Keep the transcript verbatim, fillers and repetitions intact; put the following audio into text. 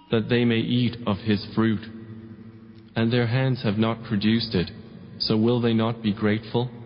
that they may eat of his fruit. And their hands have not produced it, so will they not be grateful?